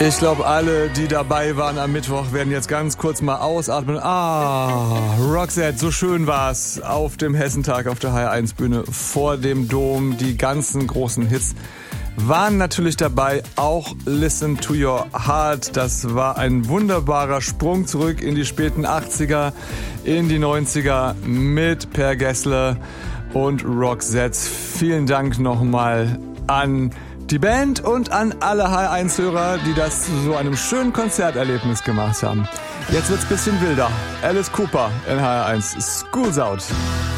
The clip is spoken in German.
Ich glaube, alle, die dabei waren am Mittwoch, werden jetzt ganz kurz mal ausatmen. Roxette, so schön war's auf dem Hessentag auf der HR1-Bühne vor dem Dom. Die ganzen großen Hits waren natürlich dabei, auch Listen to Your Heart. Das war ein wunderbarer Sprung zurück in die späten 80er, in die 90er mit Per Gessle und Roxette. Vielen Dank nochmal an die Band und an alle HR1-Hörer, die das zu so einem schönen Konzerterlebnis gemacht haben. Jetzt wird's ein bisschen wilder. Alice Cooper in HR1. School's Out.